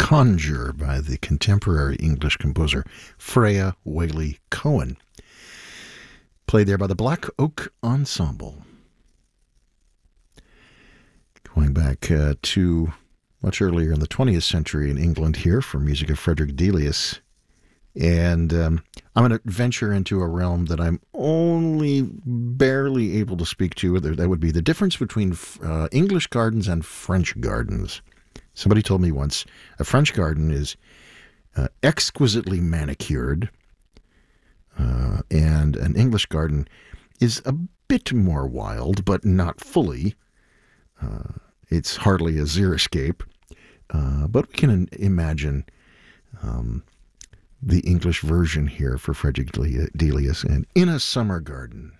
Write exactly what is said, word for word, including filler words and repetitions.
Conjure by the contemporary English composer Freya Whaley Cohen. Played there by the Black Oak Ensemble. Going back uh, to much earlier in the twentieth century in England here for music of Frederick Delius. And um, I'm going to venture into a realm that I'm only barely able to speak to. That would be the difference between uh, English gardens and French gardens. Somebody told me once a French garden is uh, exquisitely manicured, uh, and an English garden is a bit more wild, but not fully. Uh, it's hardly a xeriscape, uh, but we can imagine um, the English version here for Frederick Delius and In a Summer Garden.